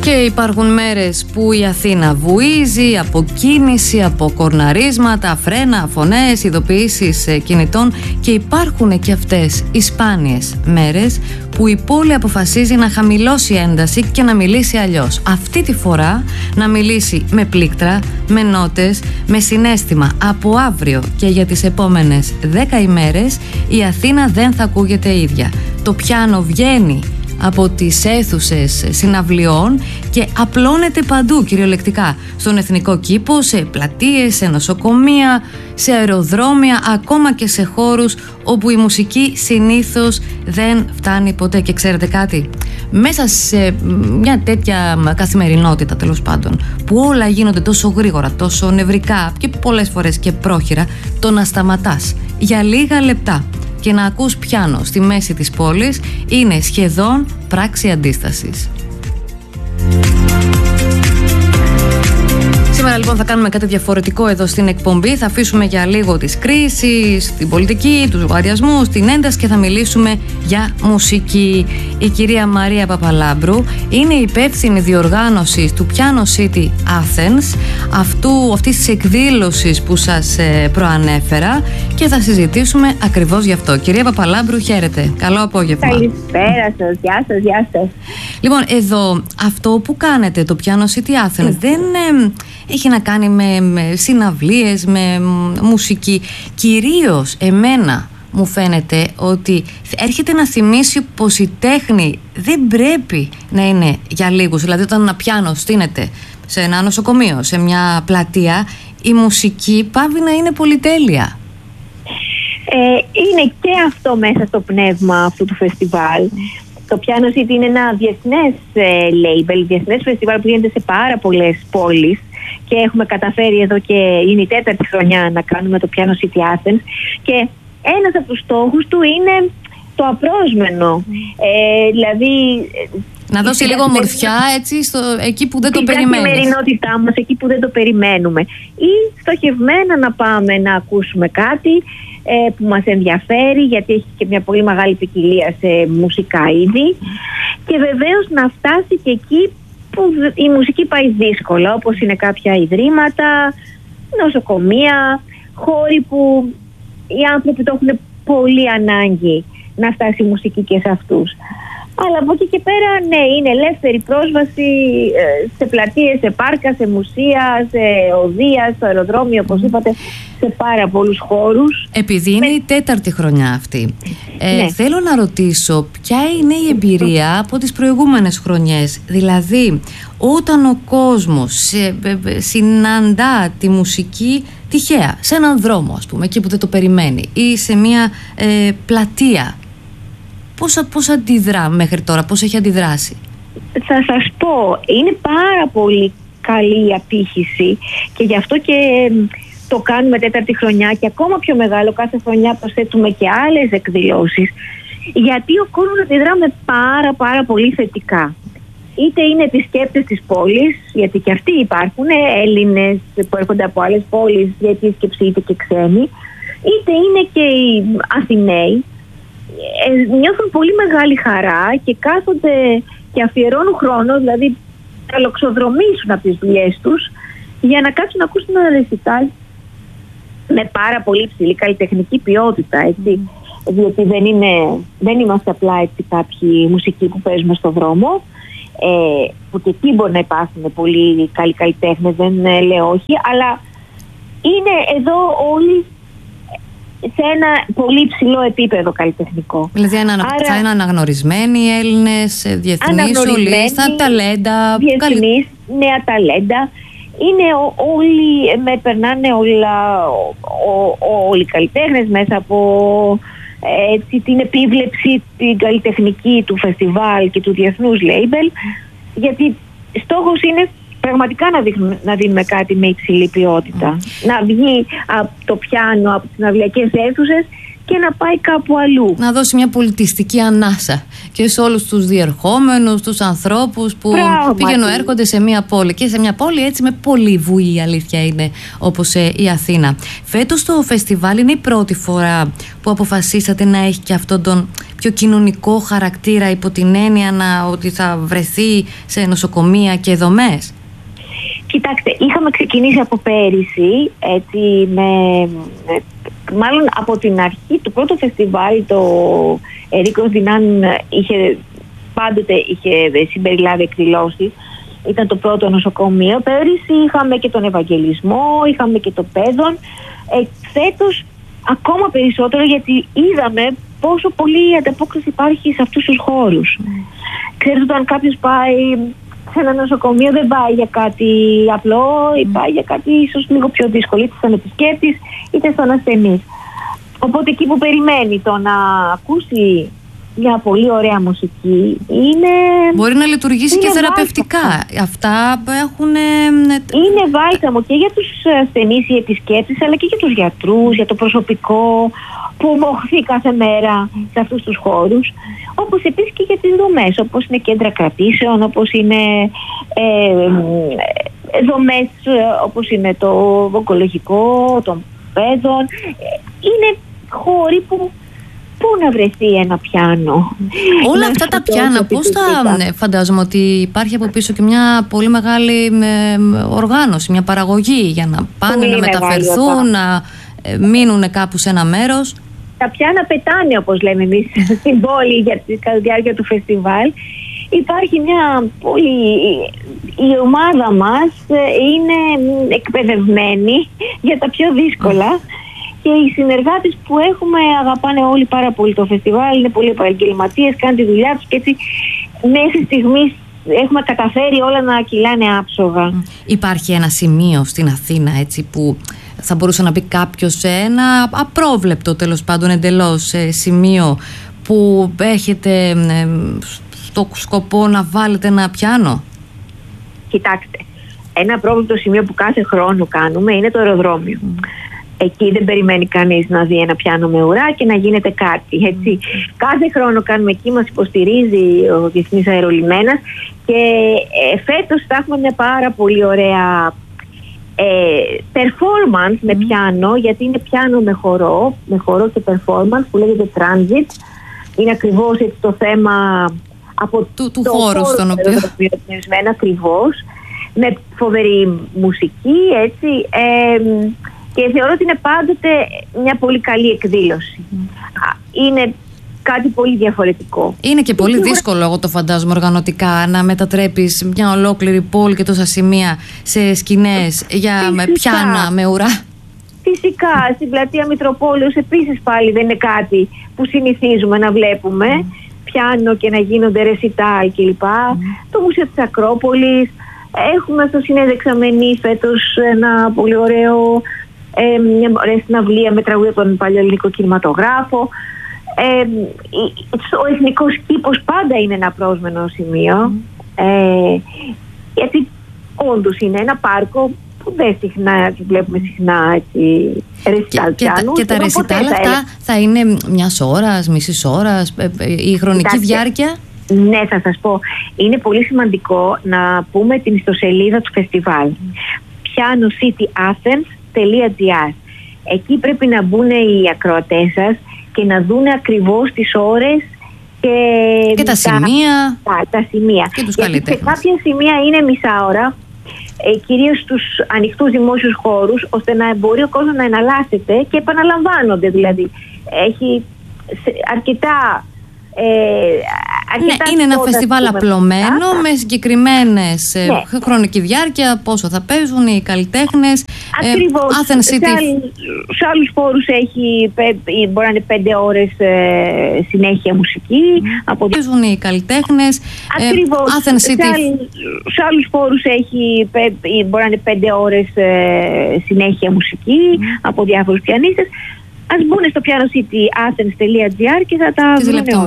Και υπάρχουν μέρες που η Αθήνα βουίζει από κίνηση, από κορναρίσματα, φρένα, φωνές, ειδοποιήσεις κινητών, και υπάρχουν και αυτές οι σπάνιες μέρες που η πόλη αποφασίζει να χαμηλώσει ένταση και να μιλήσει αλλιώς. Αυτή τη φορά να μιλήσει με πλήκτρα, με νότες, με συναίσθημα. Από αύριο και για τις επόμενες 10 ημέρες η Αθήνα δεν θα ακούγεται ίδια. Το πιάνο βγαίνει από τις αίθουσες συναυλιών και απλώνεται παντού, κυριολεκτικά. Στον Εθνικό Κήπο, σε πλατείες, σε νοσοκομεία, σε αεροδρόμια, ακόμα και σε χώρους όπου η μουσική συνήθως δεν φτάνει ποτέ. Και ξέρετε κάτι? Μέσα σε μια τέτοια καθημερινότητα, τέλος πάντων, που όλα γίνονται τόσο γρήγορα, τόσο νευρικά και πολλές φορές και πρόχειρα, το να σταματάς για λίγα λεπτά και να ακούς πιάνο στη μέση της πόλης είναι σχεδόν πράξη αντίστασης. Σήμερα λοιπόν θα κάνουμε κάτι διαφορετικό εδώ στην εκπομπή. Θα αφήσουμε για λίγο τις κρίσεις, την πολιτική, τους λογαριασμούς, την ένταση και θα μιλήσουμε για μουσική. Η κυρία Μαρία Παπαλάμπρου είναι υπεύθυνη διοργάνωσης του Piano City Athens, αυτής της εκδήλωσης που σας προανέφερα, και θα συζητήσουμε ακριβώς γι' αυτό. Κυρία Παπαλάμπρου, χαίρετε. Καλό απόγευμα. Καλησπέρα σας. Γεια σας, γεια σας. Λοιπόν, εδώ αυτό που κάνετε, το Piano City Athens, δεν έχει να κάνει με συναυλίες, με μουσική. Κυρίως εμένα μου φαίνεται ότι έρχεται να θυμίσει πως η τέχνη δεν πρέπει να είναι για λίγους. Δηλαδή όταν ένα πιάνο στείνεται σε ένα νοσοκομείο, σε μια πλατεία, η μουσική πάβει να είναι πολυτέλεια. Είναι και αυτό μέσα στο πνεύμα αυτού του φεστιβάλ. Το Piano City είναι ένα διεθνές label, διεθνές φεστιβάλ που γίνεται σε πάρα πολλές πόλεις, και έχουμε καταφέρει εδώ και είναι η 4η χρονιά να κάνουμε το Piano City Athens, και ένας από τους στόχους του είναι το απρόσμενο. Δηλαδή να δώσει λίγο μορφιά έτσι, εκεί που δεν το περιμένεις. Στην καθημερινότητά μας, εκεί που δεν το περιμένουμε. Ή στοχευμένα να πάμε να ακούσουμε κάτι που μας ενδιαφέρει, γιατί έχει και μια πολύ μεγάλη ποικιλία σε μουσικά είδη. Και βεβαίως να φτάσει και εκεί που η μουσική πάει δύσκολα, όπως είναι κάποια ιδρύματα, νοσοκομεία, χώροι που οι άνθρωποι το έχουν πολύ ανάγκη να φτάσει η μουσική και σε αυτούς. Αλλά από εκεί και πέρα, ναι, είναι ελεύθερη πρόσβαση σε πλατείες, σε πάρκα, σε μουσεία, σε οδεία, στο αεροδρόμιο, όπως είπατε, σε πάρα πολλούς χώρους. Επειδή είναι η 4η χρονιά αυτή, θέλω να ρωτήσω ποια είναι η εμπειρία από τις προηγούμενες χρονιές. Δηλαδή, όταν ο κόσμος συναντά τη μουσική τυχαία, σε έναν δρόμο, ας πούμε, εκεί που δεν το περιμένει, ή σε μια πλατεία, πώς αντιδρά μέχρι τώρα, πώς έχει αντιδράσει? Θα σας πω, είναι πάρα πολύ καλή η απήχηση, και γι' αυτό και το κάνουμε 4η χρονιά, και ακόμα πιο μεγάλο, κάθε χρονιά προσθέτουμε και άλλες εκδηλώσεις, γιατί ο κόσμος αντιδρά με πάρα πολύ θετικά. Είτε είναι επισκέπτες της πόλης, γιατί και αυτοί υπάρχουν, Έλληνες που έρχονται από άλλες πόλεις για επίσκεψη, είτε και ξένοι, είτε είναι και οι Αθηναίοι. Νιώθουν πολύ μεγάλη χαρά και κάθονται και αφιερώνουν χρόνο, δηλαδή θα λοξοδρομήσουν από τις δουλειές τους για να κάτσουν να ακούσουν ένα ρεσιτάλ με πάρα πολύ ψηλή καλλιτεχνική ποιότητα, έτσι. Διότι δεν είμαστε απλά έτσι κάποιοι μουσικοί που παίζουμε στο δρόμο, που και εκεί μπορεί να υπάρχουν πολύ καλοί καλλιτέχνες, δεν λέω όχι, αλλά είναι εδώ όλοι σε ένα πολύ ψηλό επίπεδο καλλιτεχνικό. Δηλαδή θα είναι αναγνωρισμένοι οι Έλληνες, διεθνείς σολίστα, ταλέντα. Διεθνείς, νέα ταλέντα. Είναι όλοι, περνάνε όλοι οι καλλιτέχνες μέσα από την επίβλεψη την καλλιτεχνική του φεστιβάλ και του διεθνούς label, γιατί στόχος είναι πραγματικά να δίνουμε κάτι με υψηλή ποιότητα. Να βγει από το πιάνο, από τις συναυλιακές αίθουσες, και να πάει κάπου αλλού. Να δώσει μια πολιτιστική ανάσα και σε όλους τους διερχόμενους, τους ανθρώπους που πηγαίνουν έρχονται σε μια πόλη. Και σε μια πόλη έτσι με πολύ βουή, η αλήθεια είναι, όπως η Αθήνα. Φέτος το φεστιβάλ είναι η πρώτη φορά που αποφασίσατε να έχει και αυτόν τον πιο κοινωνικό χαρακτήρα, υπό την έννοια ότι θα βρεθεί σε νοσοκομεία και δομές. Κοιτάξτε, είχαμε ξεκινήσει από πέρυσι, έτσι, μάλλον από την αρχή του πρώτου φεστιβάλ, το Ερίκος Δινάν πάντοτε είχε συμπεριλάβει εκδηλώσεις. Ήταν το πρώτο νοσοκομείο. Πέρυσι είχαμε και τον Ευαγγελισμό, είχαμε και το Παιδόν. Φέτος ακόμα περισσότερο, γιατί είδαμε πόσο πολύ ανταπόκριση υπάρχει σε αυτούς τους χώρους. Ξέρετε, όταν κάποιος πάει σε ένα νοσοκομείο δεν πάει για κάτι απλό, πάει για κάτι ίσως λίγο πιο δύσκολο, είτε στον επισκέπτη είτε στον ασθενή. Οπότε εκεί που περιμένει το να ακούσει μια πολύ ωραία μουσική μπορεί να λειτουργήσει και θεραπευτικά. Αυτά έχουν... Είναι βάλσαμο και για τους ασθενείς οι επισκέπτες, αλλά και για τους γιατρούς, για το προσωπικό που μοχθεί κάθε μέρα σε αυτούς τους χώρους. Όπως επίσης και για τις δομές, όπως είναι κέντρα κρατήσεων, όπως είναι δομές, όπως είναι το ογκολογικό, των παιδών. Είναι χώροι που πού να βρεθεί ένα πιάνο. Όλα αυτά τα πιάνα, πώς θα φαντάζομαι ότι υπάρχει από πίσω και μια πολύ μεγάλη οργάνωση, μια παραγωγή για να πάνε να μεταφερθούν, να μείνουν κάπου σε ένα μέρος. Τα πιάνα πετάνε, όπως λέμε εμείς στην πόλη κατά τη διάρκεια του φεστιβάλ. Υπάρχει μια πολύ... Η ομάδα μας είναι εκπαιδευμένη για τα πιο δύσκολα και οι συνεργάτες που έχουμε αγαπάνε όλοι πάρα πολύ το φεστιβάλ, είναι πολύ επαγγελματίες, κάνουν τη δουλειά τους και έτσι μέχρι στιγμής έχουμε καταφέρει όλα να κυλάνε άψογα. Υπάρχει ένα σημείο στην Αθήνα έτσι που θα μπορούσε να πει κάποιος, σε ένα απρόβλεπτο τέλος πάντων εντελώς σημείο που έχετε στο σκοπό να βάλετε ένα πιάνο? Κοιτάξτε, ένα απρόβλεπτο σημείο που κάθε χρόνο κάνουμε είναι το αεροδρόμιο. Εκεί δεν περιμένει κανείς να δει ένα πιάνο με ουρά και να γίνεται κάτι, έτσι. Κάθε χρόνο κάνουμε εκεί, μας υποστηρίζει ο Διεθνής Αερολιμένας και φέτος θα έχουμε μια πάρα πολύ ωραία performance με πιάνο, γιατί είναι πιάνο με χορό και performance που λέγεται transit. Είναι ακριβώς έτσι το θέμα από του χώρου στον οποίο ακριβώς, με φοβερή μουσική, έτσι, και θεωρώ ότι είναι πάντοτε μια πολύ καλή εκδήλωση. Είναι κάτι πολύ διαφορετικό. Είναι και πολύ δύσκολο, εγώ το φαντάζομαι οργανωτικά, να μετατρέπεις μια ολόκληρη πόλη και τόσα σημεία σε σκηνές με πιάνα, με ουρά. Φυσικά, στην πλατεία Μητροπόλεως επίσης πάλι δεν είναι κάτι που συνηθίζουμε να βλέπουμε. Πιάνο και να γίνονται ρεσιτάλ κλπ. Το Μουσείο της Ακρόπολης. Έχουμε στο Συνέδεξαμενή φέτος ένα πολύ ωραίο, μια ωραία συναυλία με τραγούδια από τον παλαιοελληνικό κινηματογράφο. Ο εθνικός κήπος πάντα είναι ένα πρόσμενο σημείο, γιατί όντως είναι ένα πάρκο που δεν βλέπουμε συχνά ρεσιτάλ πιάνου. Και τα ρεσιτάλ αυτά θα είναι μιας ώρας, μισής ώρας, η χρονική διάρκεια? Ναι, θα σας πω. Είναι πολύ σημαντικό να πούμε την ιστοσελίδα του φεστιβάλ. pianocityAthens.gr. Εκεί πρέπει να μπουν οι ακροατές σας και να δουν ακριβώς τις ώρες και τα σημεία. Τα σημεία. Και τους γιατί σε κάποια σημεία είναι μισά ώρα, κυρίως στους ανοιχτούς δημόσιους χώρους, ώστε να μπορεί ο κόσμος να εναλλάσσεται και επαναλαμβάνονται. Δηλαδή, έχει αρκετά... είναι ένα φεστιβάλ απλωμένο με συγκεκριμένες χρονική διάρκεια, πόσο θα παίζουν οι καλλιτέχνες. Ακριβώς. Σε άλλους χώρους μπορεί να είναι 5 ώρες συνέχεια μουσική. Παίζουν οι καλλιτέχνες. Ακριβώς. Σε άλλους χώρους μπορεί να είναι 5 ώρες συνέχεια μουσική από διάφορους πιανίστες. Ας μπουν στο pianocityAthens.gr και θα τα βρουν.